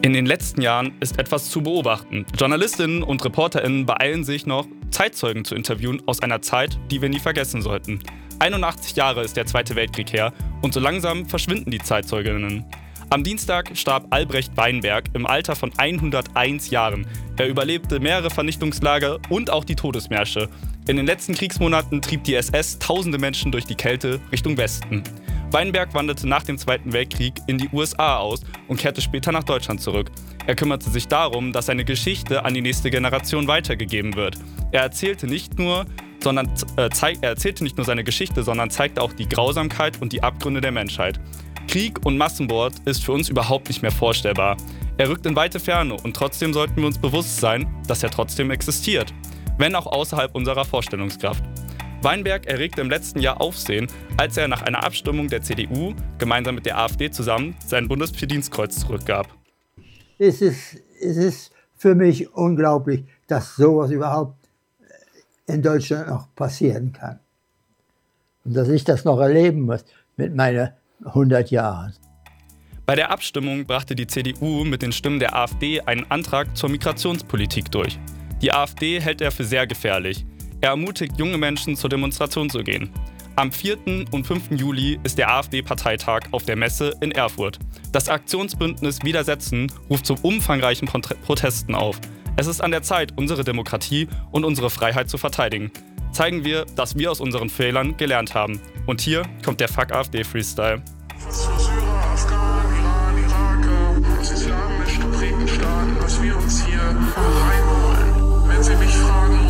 In den letzten Jahren ist etwas zu beobachten. Journalistinnen und ReporterInnen beeilen sich noch, Zeitzeugen zu interviewen aus einer Zeit, die wir nie vergessen sollten. 81 Jahre ist der Zweite Weltkrieg her und so langsam verschwinden die Zeitzeuginnen. Am Dienstag starb Albrecht Weinberg im Alter von 101 Jahren. Er überlebte mehrere Vernichtungslager und auch die Todesmärsche. In den letzten Kriegsmonaten trieb die SS tausende Menschen durch die Kälte Richtung Westen. Weinberg wanderte nach dem Zweiten Weltkrieg in die USA aus und kehrte später nach Deutschland zurück. Er kümmerte sich darum, dass seine Geschichte an die nächste Generation weitergegeben wird. Er erzählte nicht nur seine Geschichte, sondern zeigte auch die Grausamkeit und die Abgründe der Menschheit. Krieg und Massenmord ist für uns überhaupt nicht mehr vorstellbar. Er rückt in weite Ferne und trotzdem sollten wir uns bewusst sein, dass er trotzdem existiert. Wenn auch außerhalb unserer Vorstellungskraft. Weinberg erregte im letzten Jahr Aufsehen, als er nach einer Abstimmung der CDU gemeinsam mit der AfD zusammen sein Bundesverdienstkreuz zurückgab. Es ist für mich unglaublich, dass sowas überhaupt in Deutschland noch passieren kann. Und dass ich das noch erleben muss mit meinen 100 Jahren. Bei der Abstimmung brachte die CDU mit den Stimmen der AfD einen Antrag zur Migrationspolitik durch. Die AfD hält er für sehr gefährlich. Er ermutigt junge Menschen, zur Demonstration zu gehen. Am 4. und 5. Juli ist der AfD-Parteitag auf der Messe in Erfurt. Das Aktionsbündnis Widersetzen ruft zu umfangreichen Protesten auf. Es ist an der Zeit, unsere Demokratie und unsere Freiheit zu verteidigen. Zeigen wir, dass wir aus unseren Fehlern gelernt haben. Und hier kommt der Fuck AfD Freestyle.